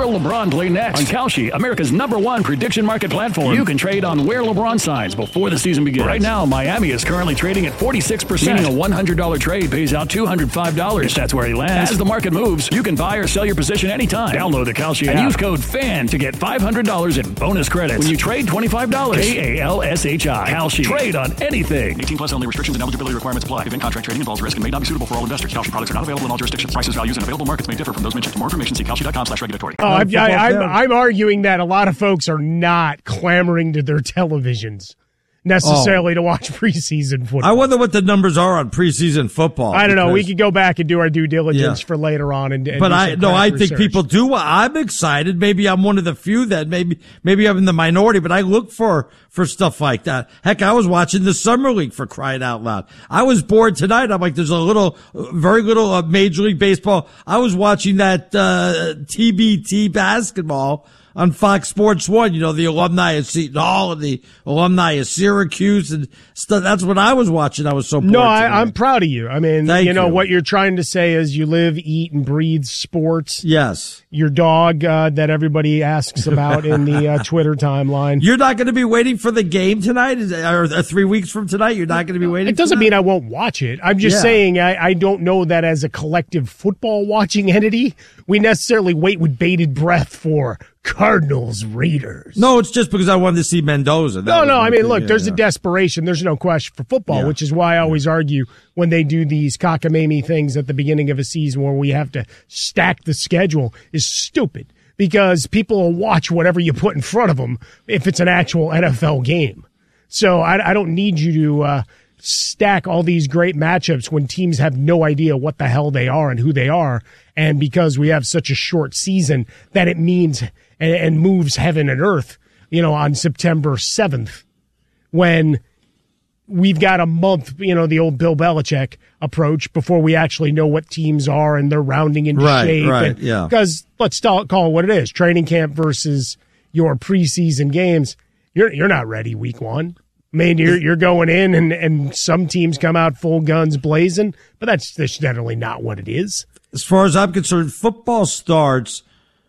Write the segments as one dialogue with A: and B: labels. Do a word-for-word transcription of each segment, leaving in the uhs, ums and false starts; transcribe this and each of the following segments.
A: will LeBron play next? On Kalshi, America's number one prediction market platform. You can trade on where LeBron signs before the season begins. Right now, Miami is currently trading at forty-six percent, meaning a one hundred dollars trade pays out two hundred five dollars. If that's where he lands. As the market moves, you can buy or sell your position anytime. Download the Kalshi app and use code FAN to get five hundred dollars in bonus credits when you trade twenty-five dollars. K A L S H I. Kalshi. Trade on anything. eighteen plus only. Restrictions and eligibility requirements apply. Event contract trading involves risk and may not be suitable for all investors. Kalshi products are not available in all jurisdictions. Prices, values, and available markets may differ from those mentioned. For more information, see kalshi dot com slash regulatory.
B: Oh, I'm, I, I'm, I'm arguing that a lot of folks are not clamoring to their televisions necessarily oh. to watch preseason football.
C: I wonder what the numbers are on preseason football.
B: I don't know. We could go back and do our due diligence yeah. for later on. And, and
C: but I no, I
B: research.
C: think people do. I'm excited. Maybe I'm one of the few that maybe maybe I'm in the minority, but I look for for stuff like that. Heck, I was watching the Summer League, for crying out loud. I was bored tonight. I'm like, there's a little, very little uh, Major League Baseball. I was watching that uh T B T basketball on Fox Sports One, you know, the alumni of Seton Hall and the alumni of Syracuse and stuff. That's what I was watching. I was so bored.
B: No, I, I'm proud of you. I mean,
C: Thank
B: you know,
C: you.
B: what you're trying to say is you live, eat, and breathe sports.
C: Yes.
B: Your dog uh, that everybody asks about in the uh, Twitter timeline.
C: You're not going to be waiting for the game tonight? Is, or three weeks from tonight, you're not going to be waiting
B: It doesn't
C: for
B: mean I won't watch it. I'm just
C: Yeah.
B: saying I, I don't know that as a collective football watching entity, we necessarily wait with bated breath for Cardinals Raiders.
C: No, it's just because I wanted to see Mendoza. That
B: No,
C: was
B: no,
C: my
B: I mean,
C: thing.
B: look,
C: Yeah,
B: there's
C: yeah.
B: a desperation. There's no question for football,
C: Yeah.
B: which is why I always argue when they do these cockamamie things at the beginning of a season where we have to stack the schedule is stupid because people will watch whatever you put in front of them if it's an actual N F L game. So I, I don't need you to uh, stack all these great matchups when teams have no idea what the hell they are and who they are. And because we have such a short season that it means and, and moves heaven and earth, you know, on September seventh, when we've got a month, you know, the old Bill Belichick approach before we actually know what teams are and they're rounding into
C: Right,
B: shape.
C: right,
B: and,
C: yeah.
B: Because let's call it what it is, training camp versus your preseason games. You're you're not ready week one. I mean, you're you're going in and, and some teams come out full guns blazing, but that's, that's generally not what it is.
C: As far as I'm concerned, football starts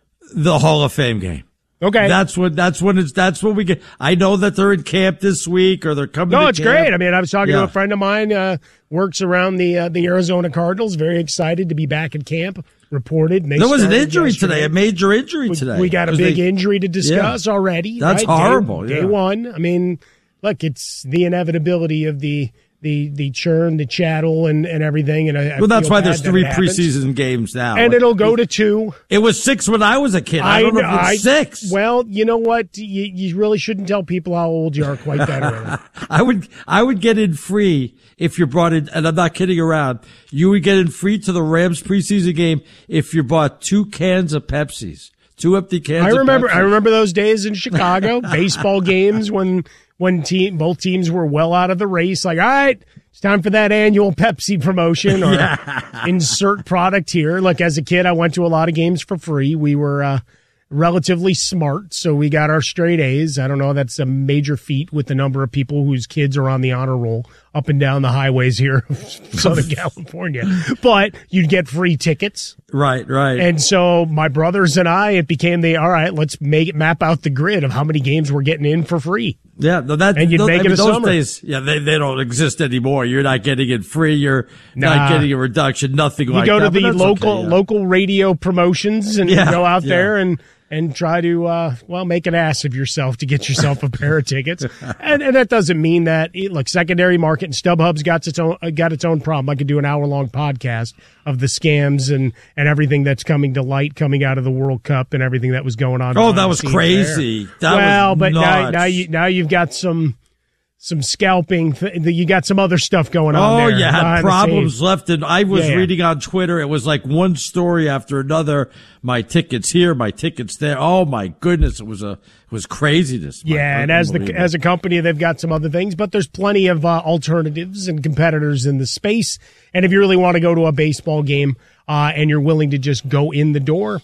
C: the Hall of Fame game.
B: Okay.
C: That's what, that's when it's, that's when we get, I know that they're in camp this week or they're coming
B: No,
C: to
B: it's
C: camp.
B: great. I mean, I was talking
C: Yeah.
B: to a friend of mine, uh, works around the uh, the Arizona Cardinals, very excited to be back at camp, reported. And they
C: There was an
B: started
C: injury
B: yesterday.
C: today, a major injury
B: We,
C: today.
B: we got a
C: 'Cause
B: big
C: they-
B: injury to discuss
C: Yeah.
B: already.
C: That's
B: right?
C: horrible,
B: Day,
C: yeah.
B: day one. I mean, look, it's the inevitability of the the the churn, the chattel, and, and everything. And I, I
C: Well, that's
B: feel
C: why
B: bad
C: there's
B: that
C: three
B: it happens.
C: preseason games now.
B: And it'll go to two.
C: It was six when I was a kid. I don't know if it's six.
B: Well, you know what? You, you really shouldn't tell people how old you are quite that early.
C: I would, I would get in free if you brought in, and I'm not kidding around. You would get in free to the Rams preseason game if you bought two cans of Pepsis, two empty cans.
B: I
C: of
B: remember.
C: Pepsi.
B: I remember those days in Chicago, baseball games when when team both teams were well out of the race. Like, all right, it's time for that annual Pepsi promotion or
C: Yeah.
B: insert product here. Like as a kid, I went to a lot of games for free. We were uh, relatively smart, so we got our straight A's. I don't know. That's a major feat with the number of people whose kids are on the honor roll up and down the highways here of Southern California. But you'd get free tickets.
C: Right, right.
B: And so my brothers and I, it became the, all right, let's make it map out the grid of how many games we're getting in for free.
C: Yeah, no, that,
B: And you'd
C: those,
B: make
C: I
B: it
C: mean,
B: a
C: those
B: summer.
C: days, yeah, they, they don't exist anymore. You're not getting it free. You're
B: Nah.
C: not getting a reduction, nothing
B: You
C: like
B: go
C: that.
B: to
C: but
B: the
C: that's
B: local
C: okay, yeah.
B: local radio promotions and
C: Yeah,
B: go out
C: yeah.
B: there and and try to uh well make an ass of yourself to get yourself a pair of tickets. And, and that doesn't mean that look, secondary market and StubHub's got its own uh, got its own problem. I could do an hour long podcast of the scams and and everything that's coming to light coming out of the World Cup and everything that was going on.
C: Oh,
B: behind
C: that
B: the
C: was
B: scenes
C: crazy.
B: there.
C: That
B: well,
C: was
B: but now
C: nuts.
B: now you now you've got some some scalping. Th- you got some other stuff going on
C: Oh,
B: there.
C: you had
B: behind the
C: problems
B: scenes.
C: left. And I was
B: Yeah, yeah.
C: reading on Twitter. It was like one story after another. My tickets here, my tickets there. Oh my goodness. It was a, it was craziness. My-
B: Yeah, and as the
C: unbelievable.
B: as a company, they've got some other things, but there's plenty of uh, alternatives and competitors in the space. And if you really want to go to a baseball game uh, and you're willing to just go in the door,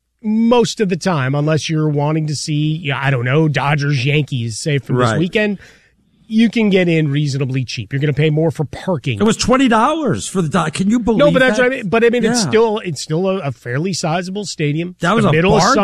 B: most of the time, unless you're wanting to see, yeah, I don't know, Dodgers Yankees, say from this
C: Right.
B: weekend, you can get in reasonably cheap. You're going to pay more for parking.
C: It was twenty dollars for the doc. Can you believe
B: No, but that's
C: that?
B: what I mean. But I mean, it's
C: Yeah.
B: still it's still a, a fairly sizable stadium.
C: That
B: It's
C: was
B: the
C: a
B: middle of
C: bargain.